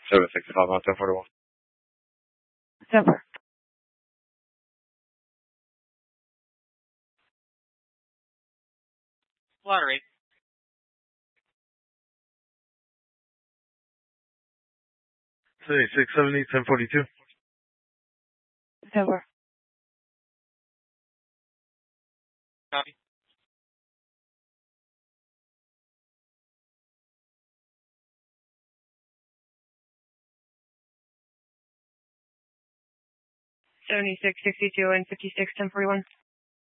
765 on 1041. 10-4. Lottery. Say 670, 1042. 10-4. Copy. $76.62 and 56.1041.